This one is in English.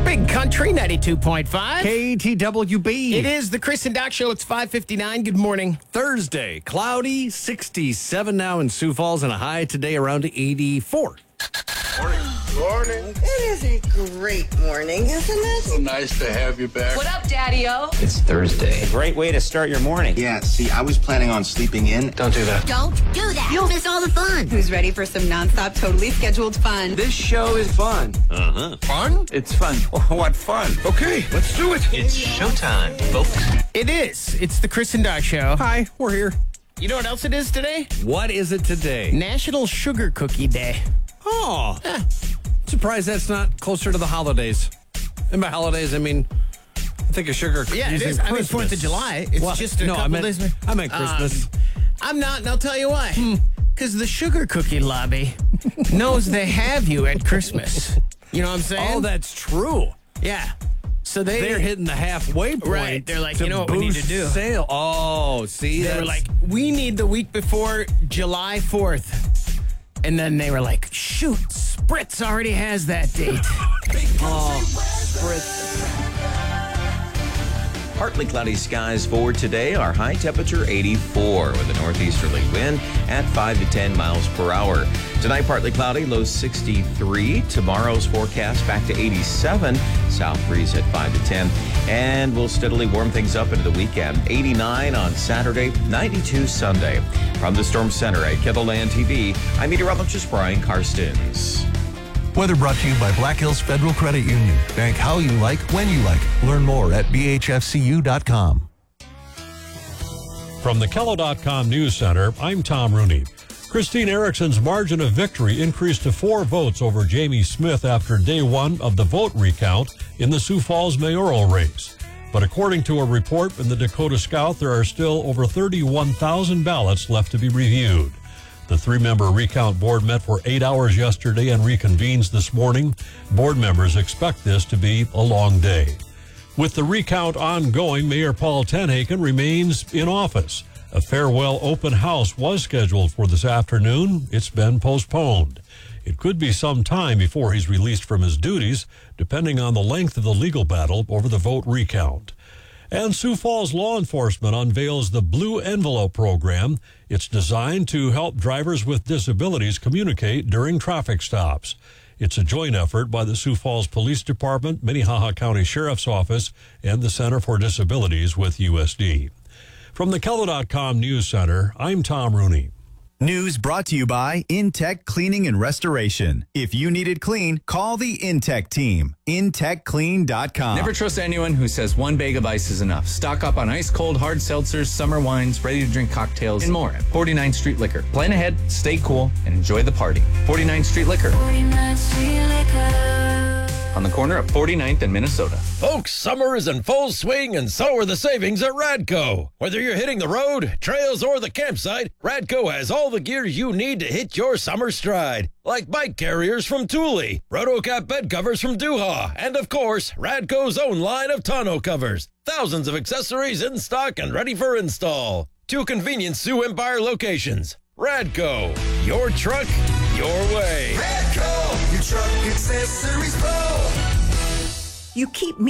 Big Country 92.5. KTWB. It is the Chris and Doc Show. It's 5:59. Good morning. Thursday, cloudy, 67 now in Sioux Falls, and a high today around 84. Morning. It is a great morning, isn't it? So nice to have you back. What up, Daddy-O? It's Thursday. Great way to start your morning. Yeah, see, I was planning on sleeping in. Don't do that. Don't do that. You'll miss all the fun. Who's ready for some nonstop, totally scheduled fun? This show is fun. Fun? It's fun. What fun? Okay, let's do it. It's showtime, folks. It is. It's the Chris and Doc Show. Hi, we're here. You know what else it is today? What is it today? National Sugar Cookie Day. Oh, surprised that's not closer to the holidays. And by holidays, I mean, I think of sugar cookies. Yeah, it is. and I mean, Christmas. 4th of July. It's Well, just a no, couple days. I meant Christmas. I'm not, and I'll tell you why. Because the sugar cookie lobby knows they have you at Christmas. You know what I'm saying? Oh, that's true. Yeah. So they're hitting the halfway point. Right. They're like, to you know what we need to boost do? Sale. Oh, see, They were like, we need the week before July 4th. And then they were like, shoot, Spritz already has that date. Partly cloudy skies for today. Our high temperature 84 with a northeasterly wind at 5 to 10 miles per hour. Tonight, partly cloudy, low 63. Tomorrow's forecast back to 87. South breeze at 5 to 10. And we'll steadily warm things up into the weekend. 89 on Saturday, 92 Sunday. From the Storm Center at Kettleland TV, I'm meteorologist Brian Karstens. Weather brought to you by Black Hills Federal Credit Union. Bank how you like, when you like. Learn more at bhfcu.com. From the Kello.com News Center, I'm Tom Rooney. Christine Erickson's margin of victory increased to 4 votes over Jamie Smith after day one of the vote recount in the Sioux Falls mayoral race. But according to a report from the Dakota Scout, there are still over 31,000 ballots left to be reviewed. The 3-member recount board met for 8 hours yesterday and reconvenes this morning. Board members expect this to be a long day. With the recount ongoing, Mayor Paul Tenhaken remains in office. A farewell open house was scheduled for this afternoon. It's been postponed. It could be some time before he's released from his duties, depending on the length of the legal battle over the vote recount. And Sioux Falls law enforcement unveils the Blue Envelope program. It's designed to help drivers with disabilities communicate during traffic stops. It's a joint effort by the Sioux Falls Police Department, Minnehaha County Sheriff's Office, and the Center for Disabilities with USD. From the Kello.com News Center, I'm Tom Rooney. News brought to you by Intech Cleaning and Restoration. If you need it clean, call the Intech team. IntechClean.com. Never trust anyone who says one bag of ice is enough. Stock up on ice cold hard seltzers, summer wines, ready to drink cocktails, and more at 49th Street Liquor. Plan ahead, stay cool, and enjoy the party. 49th Street Liquor. 49th Street Liquor. On the corner of 49th and Minnesota. Folks, summer is in full swing, and so are the savings at Radco. Whether you're hitting the road, trails, or the campsite, Radco has all the gear you need to hit your summer stride. Like bike carriers from Thule, Rotocap bed covers from Duha, and of course, Radco's own line of tonneau covers. Thousands of accessories in stock and ready for install. 2 convenient Sioux Empire locations. Radco, your truck, your way. Radco, your truck accessories pro. You keep me